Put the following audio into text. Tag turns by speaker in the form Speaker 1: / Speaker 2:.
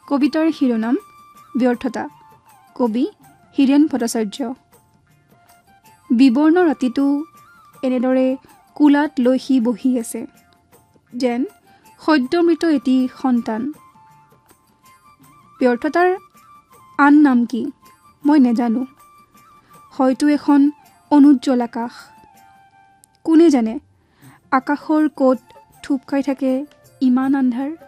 Speaker 1: কবিতাৰ শিৰোনাম ব্যৰ্থতা। কবি হীৰেন ভট্টাচাৰ্য। বিবৰ্ণ ৰাতিটো এনেদৰে কোলাত লৈ সি বহি আছে, যেন সদ্যমৃত এটি সন্তান। ব্যৰ্থতাৰ আন নাম কি মই নেজানো। হয়তো এখন অনুজ্জ্বল আকাশ। কোনে জানে আকাশৰ ক'ত থুপ খাই থাকে ইমান আন্ধাৰ।